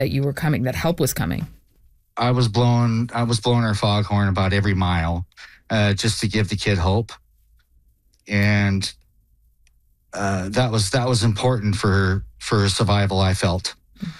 that you were coming, that help was coming? I was blowing our foghorn about every mile, just to give the kid hope. And that was important for survival. I felt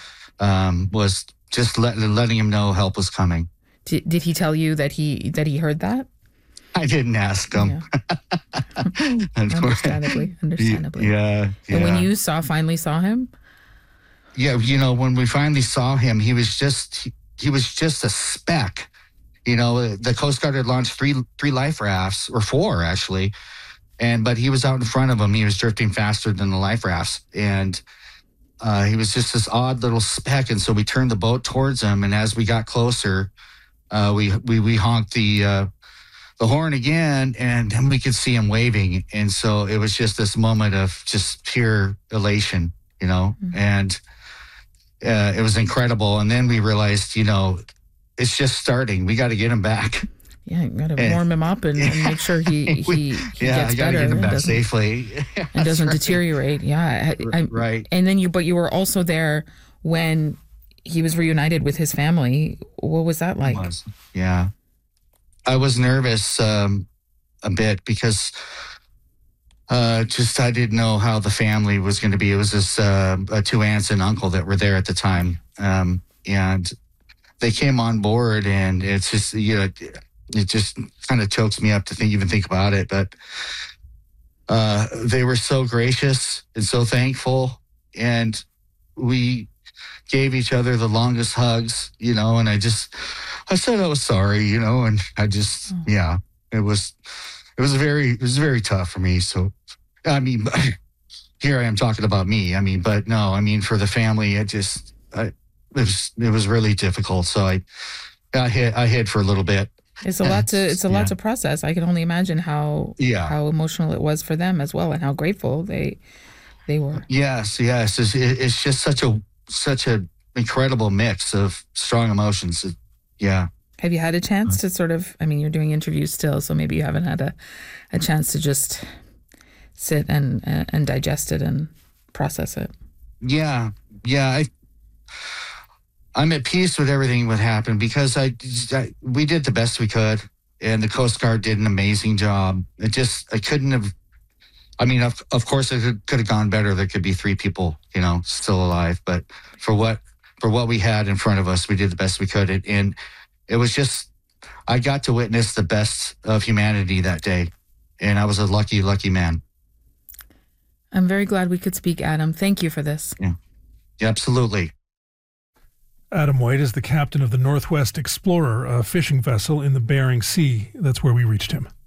was just letting him know help was coming. Did he tell you that he heard that? I didn't ask him. Yeah. Understandably. Yeah. And when you finally saw him? Yeah, when we finally saw him, he was just a speck. The Coast Guard had launched three life rafts, or four actually, but he was out in front of them. He was drifting faster than the life rafts, and he was just this odd little speck. And so we turned the boat towards him, and as we got closer, we honked the horn again, and then we could see him waving. And so it was just this moment of just pure elation, Mm-hmm. and it was incredible. And then we realized, it's just starting. We got to get him back. Yeah, you got to warm him up and make sure he gets better. Get him back safely and doesn't deteriorate. Yeah, right. And then but you were also there when he was reunited with his family. What was that like? Yeah, I was nervous a bit because I didn't know how the family was going to be. It was this two aunts and uncle that were there at the time, and they came on board, and it's just it just kind of chokes me up to even think about it. But they were so gracious and so thankful, and we gave each other the longest hugs, and I said I was sorry, and I just, it was very tough for me. So, I mean, here I am talking about me. I mean, but no, I mean, for the family, it was really difficult. So I hid for a little bit. It's a lot to process. I can only imagine how emotional it was for them as well, and how grateful they were. Yes. It's just such a incredible mix of strong emotions. Yeah. Have you had a chance to sort of, I mean, you're doing interviews still, so maybe you haven't had a chance to just sit and digest it and process it. Yeah. I'm at peace with everything that happened because we did the best we could, and the Coast Guard did an amazing job. I couldn't have, I mean, of course it could have gone better. There could be 3 people, still alive, but for what we had in front of us, we did the best we could. And it was just, I got to witness the best of humanity that day, and I was a lucky, lucky man. I'm very glad we could speak, Adam. Thank you for this. Yeah, absolutely. Adam White is the captain of the Northwest Explorer, a fishing vessel in the Bering Sea. That's where we reached him.